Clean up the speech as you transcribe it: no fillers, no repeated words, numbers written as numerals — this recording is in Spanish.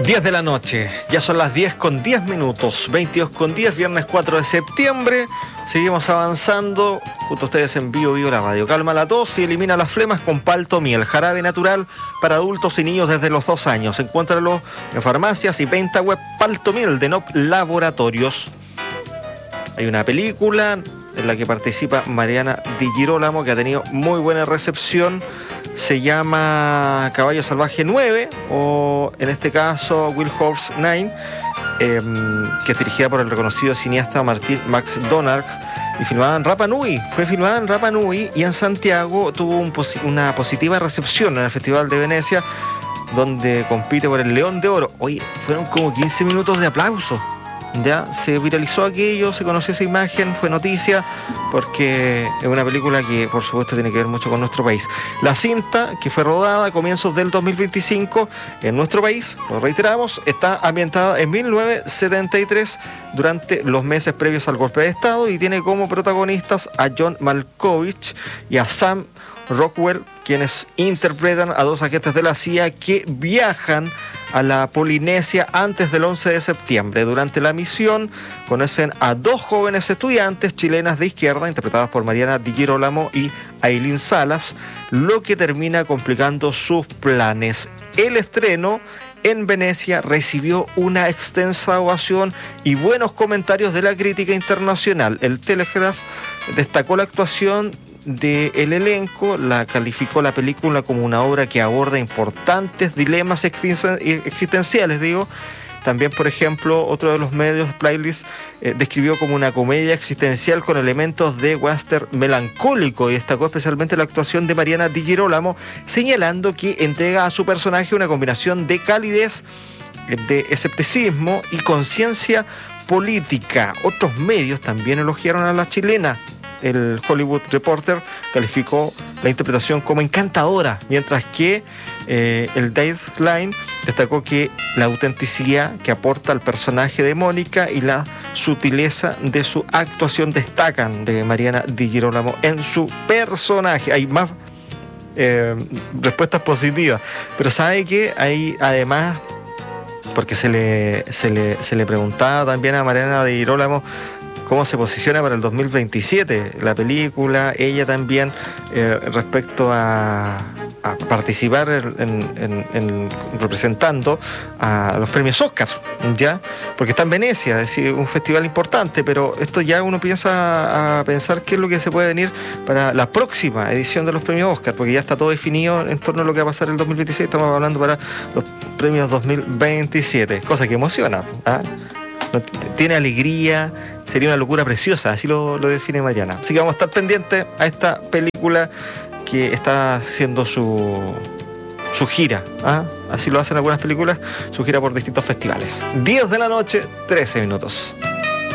10 de la noche, ya son las 10 con 10 minutos, 22 con 10, viernes 4 de septiembre. Seguimos avanzando, justo ustedes en Vivo la radio. Calma la tos y elimina las flemas con Paltomiel, jarabe natural para adultos y niños desde los 2 años. Encuéntralo en farmacias y venta web. Paltomiel de NOP Laboratorios. Hay una película en la que participa Mariana Di Girolamo, que ha tenido muy buena recepción. Se llama Caballo Salvaje 9, o en este caso Will Horse 9, que es dirigida por el reconocido cineasta Martin McDonagh y filmada en Rapa Nui. Fue filmada en Rapa Nui y en Santiago tuvo una positiva recepción en el Festival de Venecia, donde compite por el León de Oro. Hoy fueron como 15 minutos de aplauso. Ya se viralizó aquello, se conoció esa imagen, fue noticia, porque es una película que por supuesto tiene que ver mucho con nuestro país. La cinta, que fue rodada a comienzos del 2025 en nuestro país, lo reiteramos, está ambientada en 1973 durante los meses previos al golpe de Estado, y tiene como protagonistas a John Malkovich y a Sam Rockwell, quienes interpretan a dos agentes de la CIA que viajan a la Polinesia antes del 11 de septiembre. Durante la misión conocen a dos jóvenes estudiantes chilenas de izquierda, interpretadas por Mariana Di Girolamo y Ailín Salas, lo que termina complicando sus planes. El estreno en Venecia recibió una extensa ovación y buenos comentarios de la crítica internacional. El Telegraph destacó la actuación del elenco, calificó la película como una obra que aborda importantes dilemas existenciales, También, por ejemplo, otro de los medios, Playlist, describió como una comedia existencial con elementos de western melancólico, y destacó especialmente la actuación de Mariana Di Girolamo, señalando que entrega a su personaje una combinación de calidez, de escepticismo y conciencia política. Otros medios también elogiaron a la chilena. El Hollywood Reporter calificó la interpretación como encantadora, mientras que el Deadline destacó que la autenticidad que aporta al personaje de Mónica y la sutileza de su actuación destacan de Mariana Di Girolamo en su personaje. Hay más respuestas positivas, pero sabe que hay además, porque se le preguntaba también a Mariana Di Girolamo cómo se posiciona para el 2027 la película, ella también respecto a participar en representando a los premios Oscar, ¿ya? Porque está en Venecia, es decir, un festival importante, pero esto ya uno piensa a pensar qué es lo que se puede venir para la próxima edición de los premios Oscar, porque ya está todo definido en torno a lo que va a pasar en el 2026, estamos hablando para los premios 2027, cosa que emociona, ¿ah? Tiene alegría, sería una locura preciosa, así lo define Mariana. Así que vamos a estar pendientes a esta película que está haciendo su gira, ¿ah? Así lo hacen algunas películas, su gira por distintos festivales. 10 de la noche, 13 minutos.